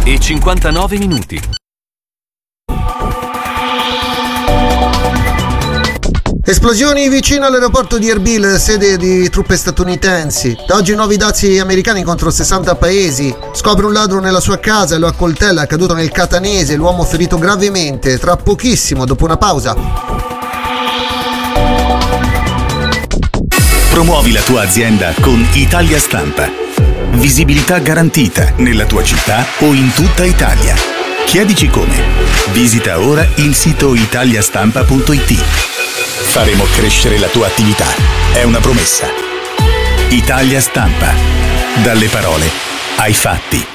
e 59 minuti. Esplosioni vicino all'aeroporto di Erbil, sede di truppe statunitensi. Da oggi nuovi dazi americani contro 60 paesi. Scopre un ladro nella sua casa e lo accoltella, è caduto nel Catanese, l'uomo ferito gravemente. Tra pochissimo, dopo una pausa. Promuovi la tua azienda con Italia Stampa. Visibilità garantita nella tua città o in tutta Italia. Chiedici come. Visita ora il sito italiastampa.it. Faremo crescere la tua attività. È una promessa. Italia Stampa. Dalle parole ai fatti.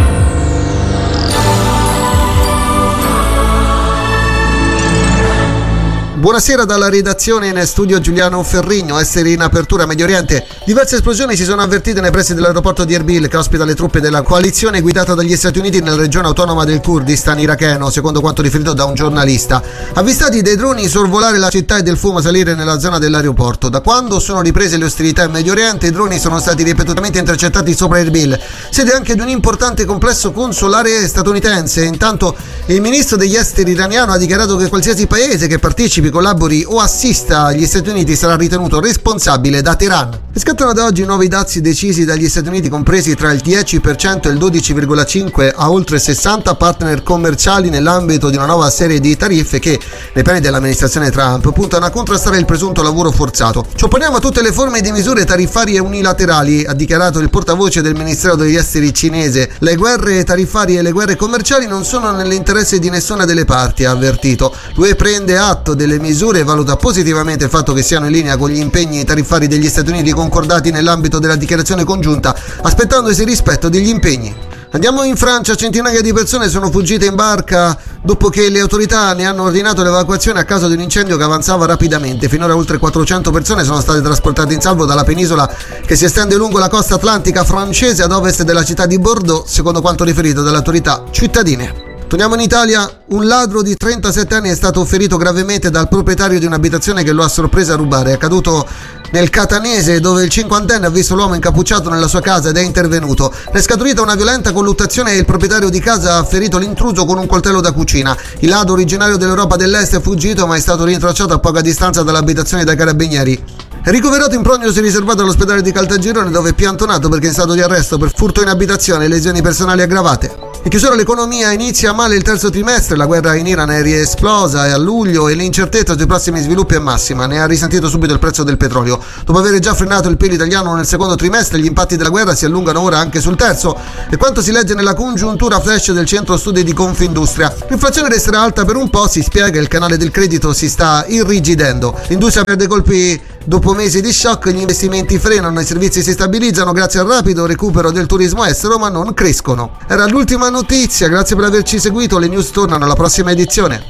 Buonasera dalla redazione, in studio Giuliano Ferrigno. Essere in apertura Medio Oriente. Diverse esplosioni si sono avvertite nei pressi dell'aeroporto di Erbil, che ospita le truppe della coalizione guidata dagli Stati Uniti nella regione autonoma del Kurdistan iracheno, secondo quanto riferito da un giornalista. Avvistati dei droni sorvolare la città e del fumo salire nella zona dell'aeroporto. Da quando sono riprese le ostilità in Medio Oriente, i droni sono stati ripetutamente intercettati sopra Erbil, sede anche di un importante complesso consolare statunitense. Intanto il ministro degli esteri iraniano ha dichiarato che qualsiasi paese che partecipi, collabori o assista agli Stati Uniti sarà ritenuto responsabile da Teheran. Scattano da oggi nuovi dazi decisi dagli Stati Uniti, compresi tra il 10% e il 12,5% a oltre 60 partner commerciali nell'ambito di una nuova serie di tariffe che, nei piani dell'amministrazione Trump, puntano a contrastare il presunto lavoro forzato. Ci opponiamo a tutte le forme di misure tariffarie unilaterali, ha dichiarato il portavoce del Ministero degli Esteri cinese. Le guerre tariffarie e le guerre commerciali non sono nell'interesse di nessuna delle parti, ha avvertito. L'UE prende atto delle misure e valuta positivamente il fatto che siano in linea con gli impegni tariffari degli Stati Uniti concordati nell'ambito della dichiarazione congiunta, aspettandosi il rispetto degli impegni. Andiamo in Francia. Centinaia di persone sono fuggite in barca dopo che le autorità ne hanno ordinato l'evacuazione a causa di un incendio che avanzava rapidamente. Finora oltre 400 persone sono state trasportate in salvo dalla penisola che si estende lungo la costa atlantica francese ad ovest della città di Bordeaux, secondo quanto riferito dalle autorità cittadine. Torniamo in Italia. Un ladro di 37 anni è stato ferito gravemente dal proprietario di un'abitazione che lo ha sorpreso a rubare. È accaduto nel Catanese, dove il cinquantenne ha visto l'uomo incappucciato nella sua casa ed è intervenuto. Ne è scaturita una violenta colluttazione e il proprietario di casa ha ferito l'intruso con un coltello da cucina. Il ladro, originario dell'Europa dell'Est, è fuggito ma è stato rintracciato a poca distanza dall'abitazione dai carabinieri. È ricoverato in prognosi riservata all'ospedale di Caltagirone, dove è piantonato perché in stato di arresto per furto in abitazione e lesioni personali aggravate. In chiusura l'economia. Inizia male il terzo trimestre, la guerra in Iran è riesplosa a luglio e l'incertezza sui prossimi sviluppi è massima. Ne ha risentito subito il prezzo del petrolio. Dopo aver già frenato il PIL italiano nel secondo trimestre, gli impatti della guerra si allungano ora anche sul terzo, e quanto si legge nella congiuntura flash del centro studi di Confindustria. L'inflazione resterà alta per un po', si spiega, il canale del credito si sta irrigidendo. L'industria perde colpi dopo mesi di shock, gli investimenti frenano, i servizi si stabilizzano grazie al rapido recupero del turismo estero, ma non crescono. Era l'ultima notizia, grazie per averci seguito, le news tornano alla prossima edizione.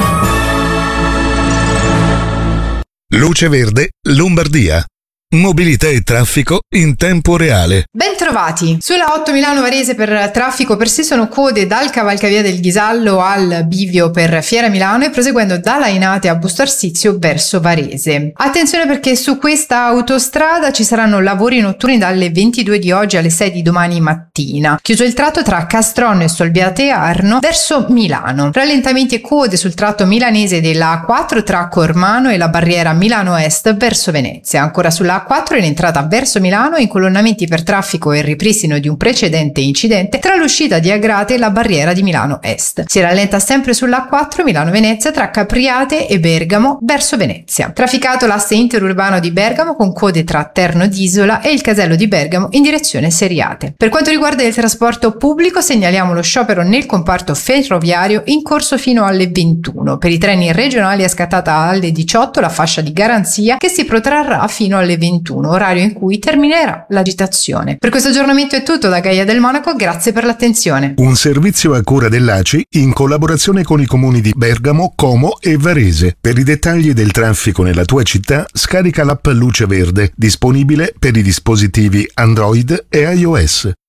Luce Verde, Lombardia. Mobilità e traffico in tempo reale. Bentrovati! Sulla 8 Milano Varese per traffico persistono code dal cavalcavia del Ghisallo al bivio per Fiera Milano e proseguendo da Lainate a Busto Arsizio verso Varese. Attenzione perché su questa autostrada ci saranno lavori notturni dalle 22 di oggi alle 6 di domani mattina. Chiuso il tratto tra Castronno e Solbiate Arno verso Milano. Rallentamenti e code sul tratto milanese della A4 tra Cormano e la barriera Milano Est verso Venezia. Ancora sulla A4 in entrata verso Milano, incolonnamenti per traffico e il ripristino di un precedente incidente tra l'uscita di Agrate e la barriera di Milano Est. Si rallenta sempre sulla A4 Milano-Venezia tra Capriate e Bergamo verso Venezia. Trafficato l'asse interurbano di Bergamo con code tra Terno d'Isola e il casello di Bergamo in direzione Seriate. Per quanto riguarda il trasporto pubblico segnaliamo lo sciopero nel comparto ferroviario in corso fino alle 21. Per i treni regionali è scattata alle 18 la fascia di garanzia che si protrarrà fino alle 21, orario in cui terminerà l'agitazione. Per questo aggiornamento è tutto da Gaia del Monaco, grazie per l'attenzione. Un servizio a cura dell'ACI in collaborazione con i comuni di Bergamo, Como e Varese. Per i dettagli del traffico nella tua città scarica l'app Luce Verde, disponibile per i dispositivi Android e iOS.